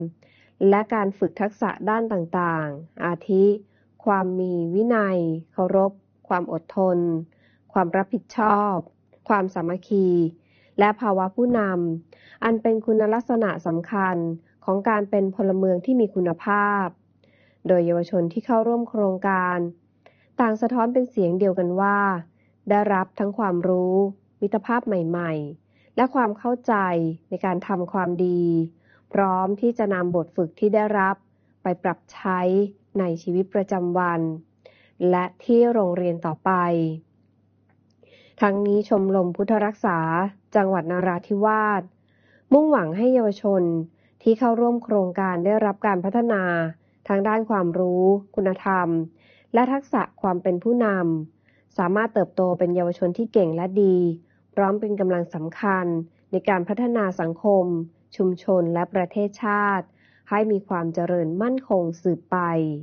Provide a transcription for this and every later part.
และการฝึกทักษะด้านต่างๆอาทิความมีวินัยเคารพความอดทนความรับผิดชอบความสามัคคีและภาวะผู้นำอันเป็นคุณลักษณะสำคัญของการเป็นพลเมืองที่มีคุณภาพโดยเยาวชนที่เข้าร่วมโครงการต่างสะท้อนเป็นเสียงเดียวกันว่าได้รับทั้งความรู้มิตรภาพใหม่ๆและความเข้าใจในการทำความดีพร้อมที่จะนำบทฝึกที่ได้รับไปปรับใช้ในชีวิตประจำวันและที่โรงเรียนต่อไปทั้งนี้ชมรมพุทธรักษาจังหวัดนราธิวาสมุ่งหวังให้เยาวชนที่เข้าร่วมโครงการได้รับการพัฒนาทางด้านความรู้คุณธรรมและทักษะความเป็นผู้นำสามารถเติบโตเป็นเยาวชนที่เก่งและดีพร้อมเป็นกำลังสำคัญในการพัฒนาสังคมชุมชนและประเทศชาติให้มีความเจริญมั่นคงสืบไป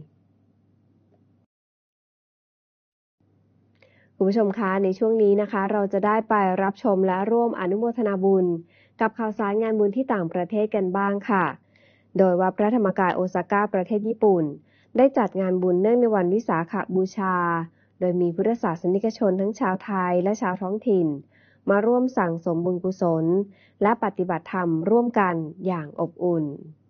คุณผู้ชมคะในช่วงนี้นะคะเราจะได้ไปรับชมและร่วมอนุโมทนาบุญกับข่าวสารงานบุญที่ต่างประเทศกันบ้างค่ะโดยวัดพระธรรมกายโอซาก้าประเทศญี่ปุ่นได้จัดงานบุญเนื่องในวันวิสาขบูชาโดยมีพุทธศาสนิกชนทั้งชาวไทยและชาวท้องถิ่นมาร่วมสั่งสมบุญกุศลและปฏิบัติธรรมร่วมกันอย่างอบอุ่น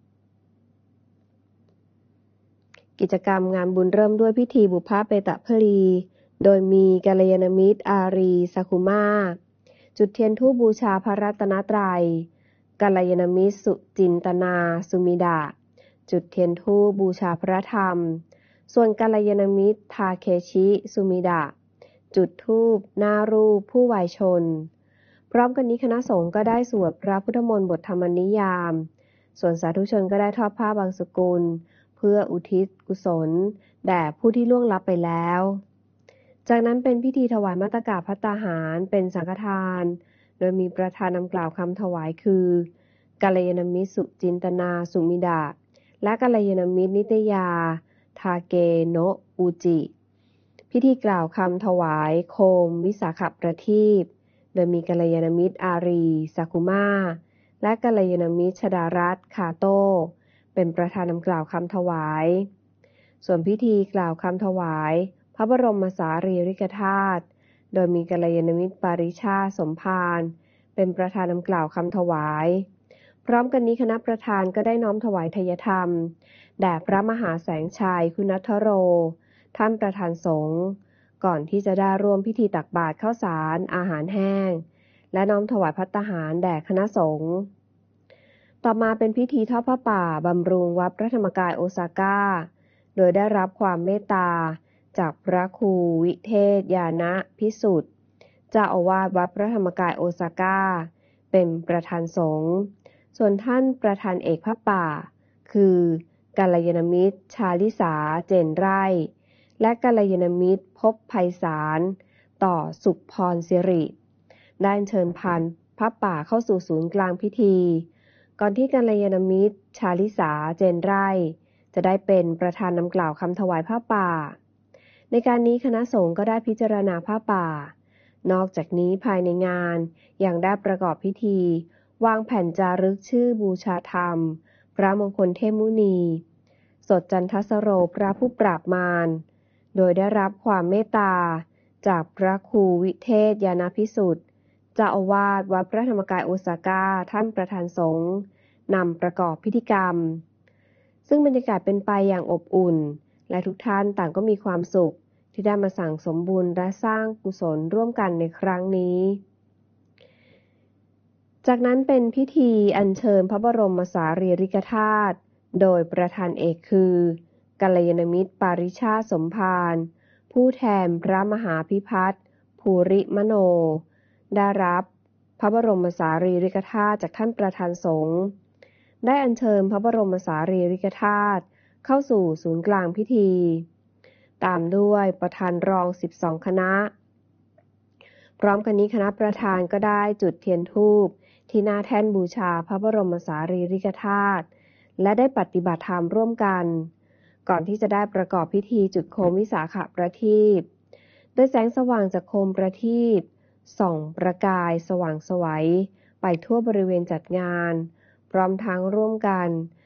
กิจกรรมงานบุญเริ่มด้วยพิธีบุพเพเปตพลีโดยมีกัลยาณมิตรอารีซากุมาจุดเทียนธูปบูชาพระรัตนตรัยกัลยาณมิตรสุจินตนาสุมิดะจุดเทียนธูปบูชาพระธรรมส่วนกัลยาณมิตรทาเคชิสุมิดะจุดธูปหน้ารูปผู้วายชนพร้อมกันนี้คณะสงฆ์ก็ได้สวดพระพุทธมนต์บทธรรมนิยามส่วนสาธุชนก็ได้ทอดผ้าบางสกุลเพื่ออุทิศกุศลแด่ผู้ที่ล่วงลับไปแล้วจากนั้นเป็นพิธีถวายมัตตกาภัตตาหารเป็นสังฆทานโดยมีประธานนำกล่าวคำถวายคือกัลยาณมิตรสุจินตนาสุมิดะและกัลยาณมิตรนิตยาทาเกโนะอูจิพิธีกล่าวคำถวายโคมวิสาขประทีปโดยมีกัลยาณมิตรอารีซากุมาและกัลยาณมิตรชดารัตน์คาโตเป็นประธานนำกล่าวคำถวายส่วนพิธีกล่าวคำถวายพระบรมสารีริกธาตุโดยมีกัลยาณมิตรปาริชาติสมภารเป็นประธานนำกล่าวคำถวายพร้อมกันนี้คณะประธานก็ได้น้อมถวายทายธรรมแด่พระมหาแสงชัยคุณัทโรท่านประธานสงฆ์ก่อนที่จะได้ร่วมพิธีตักบาตรข้าวสารอาหารแห้งและน้อมถวายภัตตาหารแด่คณะสงฆ์ต่อมาเป็นพิธีทอดผ้าป่าบำรุงวัดพระธรรมกายโอซาก้าโดยได้รับความเมตตาจากพระครูวิเทศญาณพิสุทธิ์เจ้าอาวาสวัดพระธรรมกายโอซาก้าเป็นประธานสงฆ์ส่วนท่านประธานเอกผ้าป่าคือกัลยาณมิตรชาลิสาเจนไร่และกัลยาณมิตรภพไพศาลต่อสุขพรสิริได้เชิญพานผ้าป่าเข้าสู่ศูนย์กลางพิธีก่อนที่กัลยาณมิตรชาลิสาเจนไร่จะได้เป็นประธานนำกล่าวคำถวายผ้าป่าในการนี้คณะสงฆ์ก็ได้พิจารณาผ้าป่านอกจากนี้ภายในงานยังได้ประกอบพิธีวางแผ่นจารึกชื่อบูชาธรรมพระมงคลเทพมุนีสดจันทสโรพระผู้ปราบมารโดยได้รับความเมตตาจากพระครูวิเทศญาณพิสุทธิ์เจ้าอาวาสวัดพระธรรมกายโอซาก้าท่านประธานสงฆ์นำประกอบพิธีกรรมซึ่งบรรยากาศเป็นไปอย่างอบอุ่นและทุกท่านต่างก็มีความสุขที่ได้มาสั่งสมบุญและสร้างกุศลร่วมกันในครั้งนี้จากนั้นเป็นพิธีอัญเชิญพระบรมสารีริกธาตุโดยประธานเอกคือกัลยาณมิตรปาริชาติสมภารผู้แทนพระมหาพิพัฒน์ภูริมโนได้รับพระบรมสารีริกธาตุจากท่านประธานสงฆ์ได้อัญเชิญพระบรมสารีริกธาตุเข้าสู่ศูนย์กลางพิธีตามด้วยประธานรอง12คณะพร้อมกันนี้คณะประธานก็ได้จุดเทียนธูปที่หน้าแท่นบูชาพระบรมสารีริกธาตุและได้ปฏิบัติธรรมร่วมกันก่อนที่จะได้ประกอบพิธีจุดโคมวิสาขประทีปโดยแสงสว่างจากโคมประทีปส่องประกายสว่างไสวไปทั่วบริเวณจัดงานพร้อมทั้งร่วมกัน